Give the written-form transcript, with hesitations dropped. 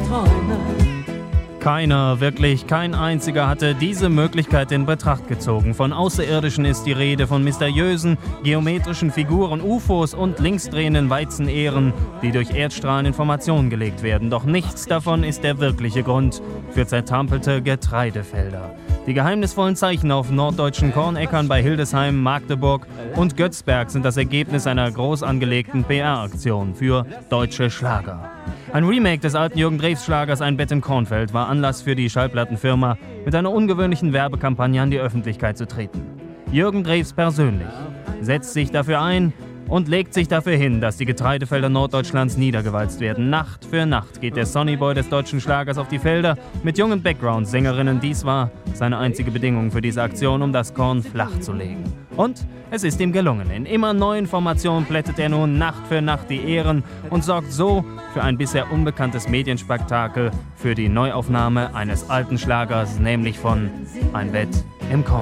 Träume. Keiner, wirklich kein einziger hatte diese Möglichkeit in Betracht gezogen. Von Außerirdischen ist die Rede, von mysteriösen, geometrischen Figuren, UFOs und linksdrehenden Weizenähren, die durch Erdstrahlen in Formation gelegt werden. Doch nichts davon ist der wirkliche Grund für zertrampelte Getreidefelder. Die geheimnisvollen Zeichen auf norddeutschen Kornäckern bei Hildesheim, Magdeburg und Götzberg sind das Ergebnis einer groß angelegten PR-Aktion für deutsche Schlager. Ein Remake des alten Jürgen Drews Schlagers Ein Bett im Kornfeld war Anlass für die Schallplattenfirma, mit einer ungewöhnlichen Werbekampagne an die Öffentlichkeit zu treten. Jürgen Drews persönlich setzt sich dafür ein und legt sich dafür hin, dass die Getreidefelder Norddeutschlands niedergewalzt werden. Nacht für Nacht geht der Sonnyboy des deutschen Schlagers auf die Felder mit jungen Background-Sängerinnen. Dies war seine einzige Bedingung für diese Aktion, um das Korn flach zu legen. Und es ist ihm gelungen. In immer neuen Formationen plättet er nun Nacht für Nacht die Ähren und sorgt so für ein bisher unbekanntes Medienspektakel für die Neuaufnahme eines alten Schlagers, nämlich von Ein Bett im Korn.